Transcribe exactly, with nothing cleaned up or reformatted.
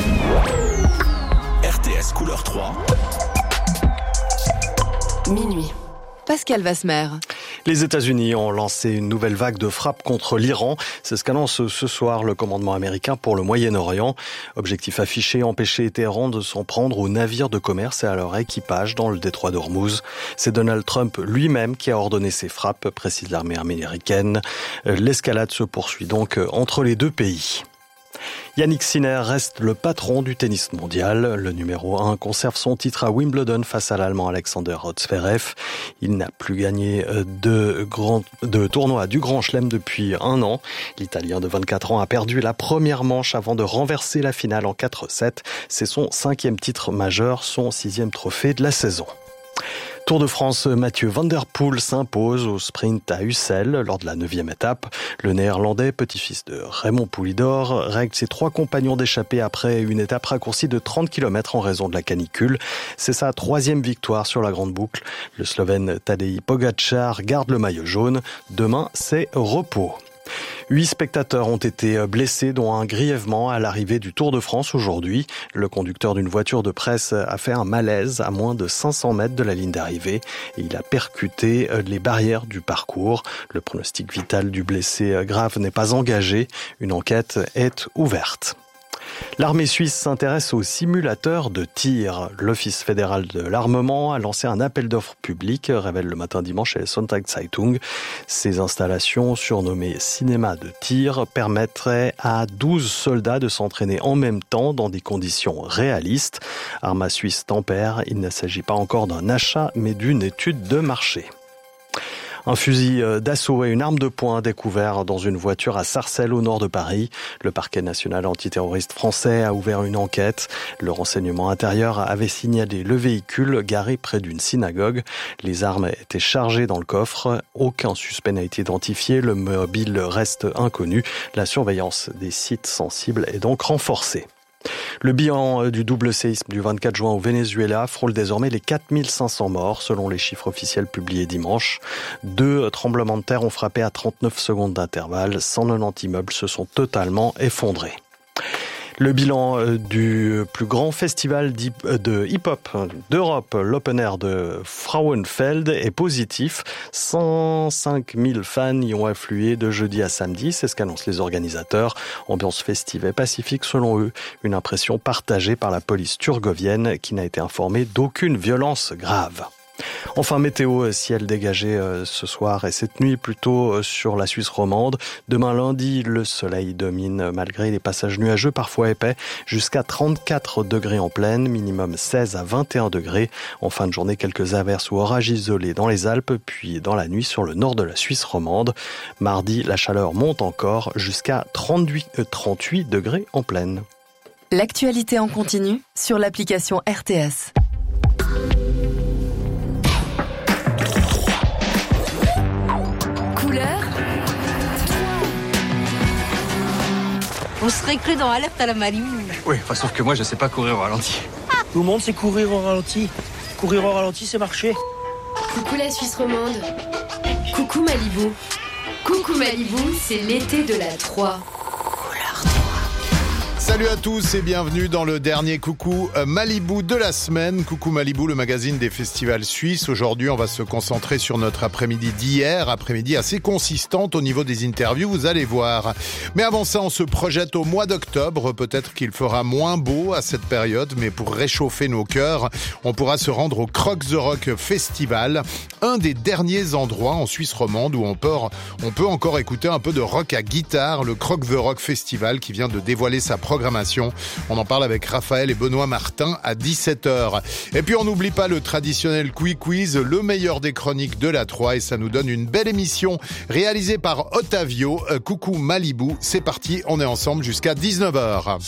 R T S couleur trois. Minuit. Pascal Vasmer. Les États-Unis ont lancé une nouvelle vague de frappes contre l'Iran. C'est ce qu'annonce ce soir le commandement américain pour le Moyen-Orient. Objectif affiché, empêcher Téhéran de s'en prendre aux navires de commerce et à leur équipage dans le détroit d'Ormuz. C'est Donald Trump lui-même qui a ordonné ces frappes, précise l'armée américaine. L'escalade se poursuit donc entre les deux pays. Yannick Sinner reste le patron du tennis mondial. Le numéro un conserve son titre à Wimbledon face à l'Allemand Alexander Zverev. Il n'a plus gagné de, grand, de tournoi du Grand Chelem depuis un an. L'Italien de vingt-quatre ans a perdu la première manche avant de renverser la finale en quatre sept. C'est son cinquième titre majeur, son sixième trophée de la saison. Tour de France, Mathieu Van Der Poel s'impose au sprint à Ussel lors de la neuvième étape. Le néerlandais, petit-fils de Raymond Poulidor, règle ses trois compagnons d'échappée après une étape raccourcie de trente kilomètres en raison de la canicule. C'est sa troisième victoire sur la grande boucle. Le Slovène Tadej Pogačar garde le maillot jaune. Demain, c'est repos. Huit spectateurs ont été blessés, dont un grièvement à l'arrivée du Tour de France aujourd'hui. Le conducteur d'une voiture de presse a fait un malaise à moins de cinq cents mètres de la ligne d'arrivée et il a percuté les barrières du parcours. Le pronostic vital du blessé grave n'est pas engagé. Une enquête est ouverte. L'armée suisse s'intéresse aux simulateurs de tir. L'Office fédéral de l'armement a lancé un appel d'offres public, révèle le matin dimanche chez Sonntagszeitung. Ces installations, surnommées cinéma de tir, permettraient à douze soldats de s'entraîner en même temps dans des conditions réalistes. Arma Suisse tempère, il ne s'agit pas encore d'un achat, mais d'une étude de marché. Un fusil d'assaut et une arme de poing découverts dans une voiture à Sarcelles au nord de Paris. Le parquet national antiterroriste français a ouvert une enquête. Le renseignement intérieur avait signalé le véhicule garé près d'une synagogue. Les armes étaient chargées dans le coffre. Aucun suspect n'a été identifié. Le mobile reste inconnu. La surveillance des sites sensibles est donc renforcée. Le bilan du double séisme du vingt-quatre juin au Venezuela frôle désormais les quatre mille cinq cents morts, selon les chiffres officiels publiés dimanche. Deux tremblements de terre ont frappé à trente-neuf secondes d'intervalle. cent quatre-vingt-dix immeubles se sont totalement effondrés. Le bilan du plus grand festival de hip-hop d'Europe, l'Open Air de Frauenfeld, est positif. cent cinq mille fans y ont afflué de jeudi à samedi, c'est ce qu'annoncent les organisateurs. Ambiance festive et pacifique selon eux, une impression partagée par la police turgovienne qui n'a été informée d'aucune violence grave. Enfin, météo, ciel dégagé ce soir et cette nuit plutôt sur la Suisse romande. Demain lundi, le soleil domine malgré les passages nuageux parfois épais jusqu'à trente-quatre degrés en plaine, minimum seize à vingt et un degrés. En fin de journée, quelques averses ou orages isolés dans les Alpes, puis dans la nuit sur le nord de la Suisse romande. Mardi, la chaleur monte encore jusqu'à trente-huit, trente-huit degrés en plaine. L'actualité en continu sur l'application R T S. On serait cru dans Alerte à la Malibu. Oui, enfin, sauf que moi, je sais pas courir au ralenti. Tout le monde sait courir au ralenti. Courir au ralenti, c'est marcher. Coucou la Suisse romande. Coucou Malibu. Coucou Malibu, c'est l'été de la trois. Salut à tous et bienvenue dans le dernier Coucou Malibu de la semaine. Coucou Malibu, le magazine des festivals suisses. Aujourd'hui, on va se concentrer sur notre après-midi d'hier, après-midi assez consistante au niveau des interviews, vous allez voir. Mais avant ça, on se projette au mois d'octobre. Peut-être qu'il fera moins beau à cette période, mais pour réchauffer nos cœurs, on pourra se rendre au Croc the Rock Festival, un des derniers endroits en Suisse romande où on peut, on peut encore écouter un peu de rock à guitare. Le Croc the Rock Festival qui vient de dévoiler sa programmation. On en parle avec Raphaël et Benoît Martin à dix-sept heures. Et puis on n'oublie pas le traditionnel Quick Quiz, le meilleur des chroniques de la trois, et ça nous donne une belle émission réalisée par Ottavio. Coucou Malibu, c'est parti, on est ensemble jusqu'à dix-neuf heures.